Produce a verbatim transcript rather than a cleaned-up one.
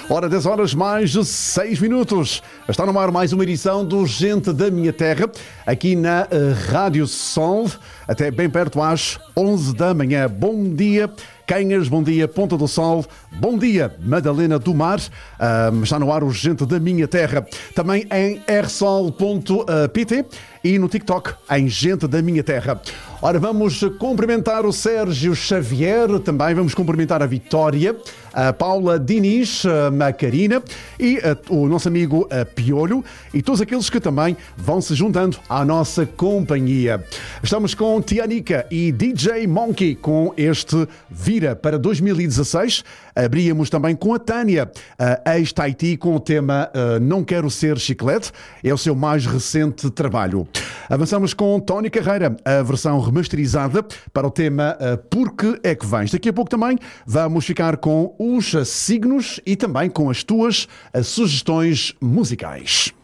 Hora dez horas mais de seis minutos. Está no ar mais uma edição do Gente da Minha Terra, aqui na uh, Rádio Sol, até bem perto às onze da manhã. Bom dia, Canhas, bom dia, Ponta do Sol, bom dia, Madalena do Mar. Uh, está no ar o Gente da Minha Terra. Também em r sol ponto p t e no TikTok em Gente da Minha Terra. Ora, vamos cumprimentar o Sérgio Xavier, também vamos cumprimentar a Vitória, a Paula Diniz, a Karina e a, o nosso amigo a Piolho e todos aqueles que também vão se juntando à nossa companhia. Estamos com Tianica e D J Monkey com este Vira para dois mil e dezasseis. Abríamos também com a Tânia, a ex-Tahiti, com o tema uh, Não Quero Ser Chiclete. É o seu mais recente trabalho. Avançamos com Tony Carreira, a versão remasterizada para o tema uh, Porque é que Vens. Daqui a pouco também vamos ficar com os signos e também com as tuas uh, sugestões musicais.